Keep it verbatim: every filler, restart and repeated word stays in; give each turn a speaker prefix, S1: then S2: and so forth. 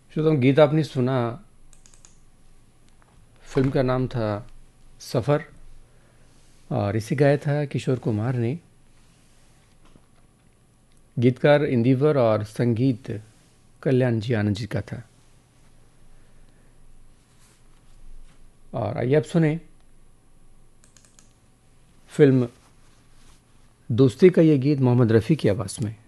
S1: श्रोताओं, गीत आपने सुना। फिल्म का नाम था सफ़र और इसे गाया था किशोर कुमार ने। गीतकार इंदिवर और संगीत कल्याण जी आनंद जी का था। और आइए अब सुने फिल्म दोस्ती का ये गीत मोहम्मद रफ़ी की आवाज़ में।